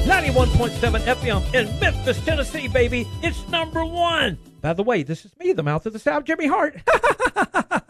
91.7 FM in Memphis, Tennessee, baby. It's number one. By the way, this is me, the mouth of the South, Jimmy Hart.